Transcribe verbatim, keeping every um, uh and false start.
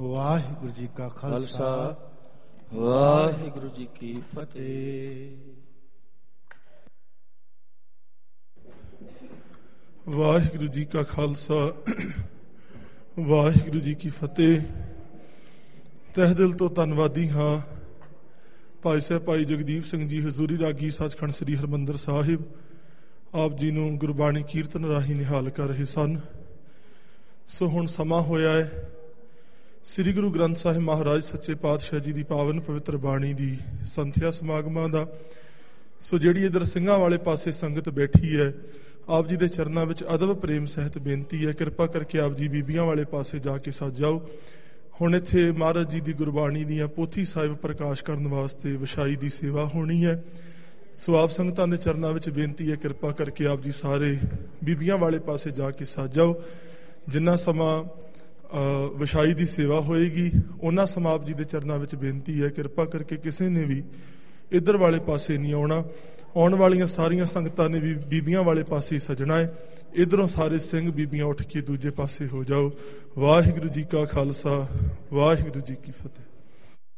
ਵਾਹਿਗੁਰੂ ਜੀ ਕਾ ਖਾਲਸਾ ਵਾਹਿਗੁਰੂ ਜੀ ਕੀ ਫਤਿਹ। ਵਾਹਿਗੁਰੂ ਜੀ ਕਾ ਖਾਲਸਾ ਵਾਹਿਗੁਰੂ ਜੀ ਕੀ ਫਤਿਹ। ਤਹਿ ਦਿਲ ਤੋਂ ਧੰਨਵਾਦੀ ਹਾਂ ਭਾਈ ਸਾਹਿਬ ਭਾਈ ਜਗਦੀਪ ਸਿੰਘ ਜੀ ਹਜ਼ੂਰੀ ਰਾਗੀ ਸੱਚਖੰਡ ਸ੍ਰੀ ਹਰਿਮੰਦਰ ਸਾਹਿਬ ਆਪ ਜੀ ਨੂੰ ਗੁਰਬਾਣੀ ਕੀਰਤਨ ਰਾਹੀਂ ਨਿਹਾਲ ਕਰ ਰਹੇ ਸਨ। ਸੋ ਹੁਣ ਸਮਾਂ ਹੋਇਆ ਹੈ ਸ੍ਰੀ ਗੁਰੂ ਗ੍ਰੰਥ ਸਾਹਿਬ ਮਹਾਰਾਜ ਸੱਚੇ ਪਾਤਸ਼ਾਹ ਜੀ ਦੀ ਪਾਵਨ ਪਵਿੱਤਰ ਬਾਣੀ ਦੀ ਸੰਥਿਆ ਸਮਾਗਮਾਂ ਦਾ। ਸੋ ਜਿਹੜੀ ਇੱਧਰ ਸਿੰਘਾਂ ਵਾਲੇ ਪਾਸੇ ਸੰਗਤ ਬੈਠੀ ਹੈ, ਆਪ ਜੀ ਦੇ ਚਰਨਾਂ ਵਿੱਚ ਅਦਬ ਪ੍ਰੇਮ ਸਹਿਤ ਬੇਨਤੀ ਹੈ, ਕਿਰਪਾ ਕਰਕੇ ਆਪ ਜੀ ਬੀਬੀਆਂ ਵਾਲੇ ਪਾਸੇ ਜਾ ਕੇ ਸੱਜ ਜਾਓ। ਹੁਣ ਇੱਥੇ ਮਹਾਰਾਜ ਜੀ ਦੀ ਗੁਰਬਾਣੀ ਦੀਆਂ ਪੋਥੀ ਸਾਹਿਬ ਪ੍ਰਕਾਸ਼ ਕਰਨ ਵਾਸਤੇ ਵਿਛਾਈ ਦੀ ਸੇਵਾ ਹੋਣੀ ਹੈ। ਸੋ ਆਪ ਸੰਗਤਾਂ ਦੇ ਚਰਨਾਂ ਵਿੱਚ ਬੇਨਤੀ ਹੈ, ਕਿਰਪਾ ਕਰਕੇ ਆਪ ਜੀ ਸਾਰੇ ਬੀਬੀਆਂ ਵਾਲੇ ਪਾਸੇ ਜਾ ਕੇ ਸੱਜ ਜਾਓ। ਜਿੰਨਾ ਸਮਾਂ ਵਿਛਾਈ ਦੀ ਸੇਵਾ ਹੋਏਗੀ ਉਹਨਾਂ ਸਮਾਂ ਆਪ ਜੀ ਦੇ ਚਰਨਾਂ ਵਿੱਚ ਬੇਨਤੀ ਹੈ, ਕਿਰਪਾ ਕਰਕੇ ਕਿਸੇ ਨੇ ਵੀ ਇੱਧਰ ਵਾਲੇ ਪਾਸੇ ਨਹੀਂ ਆਉਣਾ। ਆਉਣ ਵਾਲੀਆਂ ਸਾਰੀਆਂ ਸੰਗਤਾਂ ਨੇ ਵੀ ਬੀਬੀਆਂ ਵਾਲੇ ਪਾਸੇ ਹੀ ਸੱਜਣਾ ਹੈ। ਇੱਧਰੋਂ ਸਾਰੇ ਸਿੰਘ ਬੀਬੀਆਂ ਉੱਠ ਕੇ ਦੂਜੇ ਪਾਸੇ ਹੋ ਜਾਓ। ਵਾਹਿਗੁਰੂ ਜੀ ਕਾ ਖਾਲਸਾ ਵਾਹਿਗੁਰੂ ਜੀ ਕੀ ਫਤਿਹ।